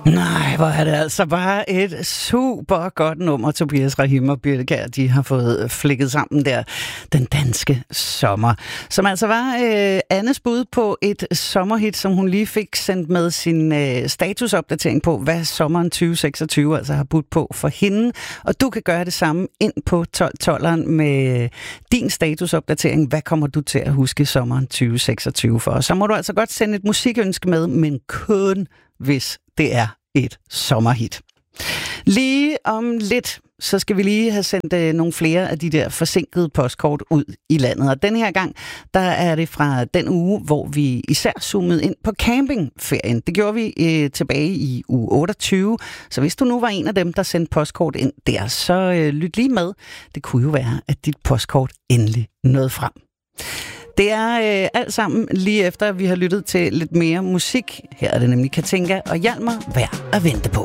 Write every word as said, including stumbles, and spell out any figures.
Nej, hvor er det altså bare et super godt nummer, Tobias Rahim og Birthe Kjær, de har fået flikket sammen der. Den danske sommer, som altså var øh, Annes bud på et sommerhit, som hun lige fik sendt med sin øh, statusopdatering på, hvad sommeren tyve seksogtyve altså har budt på for hende. Og du kan gøre det samme ind på tolv tolveren med din statusopdatering. Hvad kommer du til at huske sommeren tyve seksogtyve for? Så må du altså godt sende et musikønske med, men kun hvis det er et sommerhit. Lige om lidt, så skal vi lige have sendt øh, nogle flere af de der forsinkede postkort ud i landet. Og den her gang, der er det fra den uge, hvor vi især zoomede ind på campingferien. Det gjorde vi øh, tilbage i uge otteogtyve. Så hvis du nu var en af dem, der sendte postkort ind der, så øh, lyt lige med. Det kunne jo være, at dit postkort endelig nåede frem. Det er øh, alt sammen lige efter, at vi har lyttet til lidt mere musik. Her er det nemlig Katinka og Hjalmar værd at vente på.